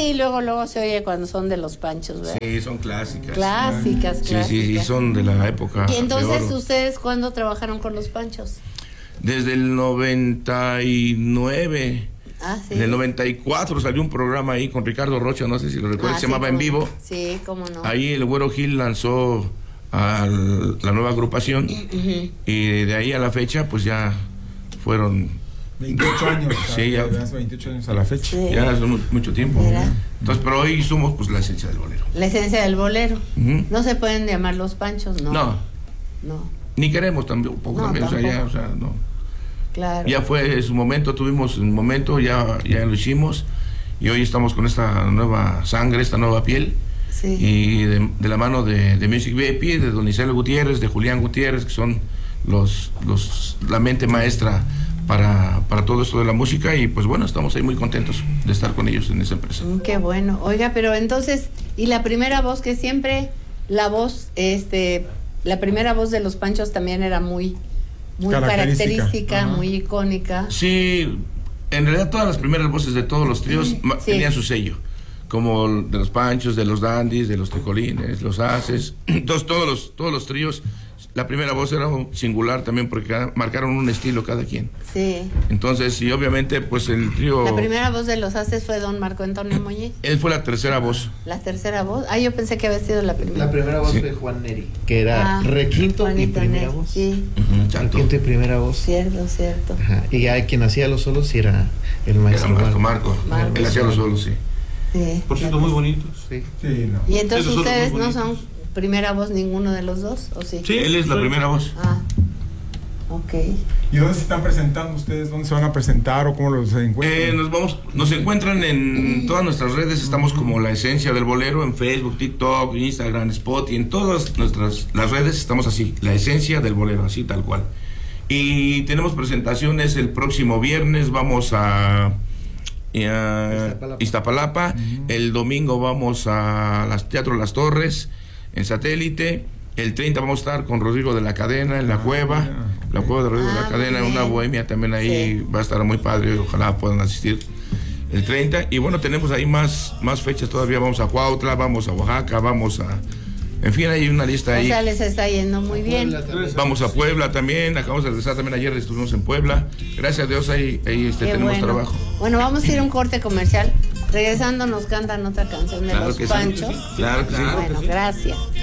Sí, luego se oye cuando son de los Panchos, ¿verdad? Sí, son clásicas. Clásicas. Sí, son de la época. Y entonces, de oro. ¿ustedes cuándo trabajaron con los Panchos? Desde el 99. Ah, sí. En el 94 salió un programa ahí con Ricardo Rocha, no sé si lo recuerdas, se llamaba En Vivo. Sí, cómo no. Ahí el Güero Gil lanzó a la nueva agrupación y de ahí a la fecha pues ya fueron 28 años. Sí, ya. Hace 28 años a la fecha. Sí. Ya hace mucho tiempo. Mira. Entonces, pero hoy somos pues la esencia del bolero. La esencia del bolero. Ujú. No se pueden llamar los Panchos, ¿no? No, No, ni queremos tampoco. No, También, tampoco. o sea, no. claro. Ya fue su momento, tuvimos un momento, ya lo hicimos y hoy estamos con esta nueva sangre, esta nueva piel. Sí. Y de la mano de Music VIP, de Don Iselo Gutiérrez, de Julián Gutiérrez, que son la mente maestra para todo esto de la música, y pues bueno, estamos ahí muy contentos de estar con ellos en esa empresa. Qué bueno. Oiga, pero entonces, y la primera voz, que siempre la voz, la primera voz de los Panchos también era muy característica, muy icónica. Sí, en realidad todas las primeras voces de todos los tríos tenían su sello, como de los Panchos, de los Dandys, de los Tecolines, los Haces. Entonces todos los tríos, la primera voz era singular también porque marcaron un estilo cada quien. Sí. Entonces, y obviamente pues el trío... La primera voz de los Haces fue don Marco Antonio Muñiz. Él fue la tercera voz. La tercera voz. Yo pensé que había sido la primera. La primera voz fue Juan Neri, que era requinto y Juanito primera Neri, voz. Sí, Santo. Requinto y primera voz. cierto. Ajá. Y ya quien hacía los solos sí era el Era maestro Marco. Marco. Él hacía los solos, sí. Sí. Por cierto, muy bonitos. Sí. Sí, no. Y entonces Esos son ustedes muy no bonitos. son primera voz ninguno de los dos, ¿o sí? Sí, él es la primera voz. Ok. ¿Y dónde se están presentando ustedes? ¿Dónde se van a presentar o cómo los encuentran? Nos encuentran en todas nuestras redes, estamos como La Esencia del Bolero, en Facebook, TikTok, Instagram, Spotify, en todas las redes estamos así, La Esencia del Bolero, así tal cual. Y tenemos presentaciones el próximo viernes, vamos a Iztapalapa. El domingo vamos a Teatro Las Torres, en Satélite. El 30 vamos a estar con Rodrigo de la Cadena en la cueva, la cueva de Rodrigo de la Cadena, muy una bien. bohemia también ahí, va a estar muy padre, ojalá puedan asistir el 30. Y bueno, tenemos ahí más fechas todavía, vamos a Cuautla, vamos a Oaxaca, en fin, hay una lista O ahí. sea, les está yendo muy bien. Vamos a Puebla también, acabamos de regresar también, ayer estuvimos en Puebla. Gracias a Dios ahí Qué tenemos bueno. trabajo. Bueno, vamos a ir a un corte comercial. Regresando nos cantan otra canción de Claro los que sí. Panchos. Claro que sí. Bueno, gracias.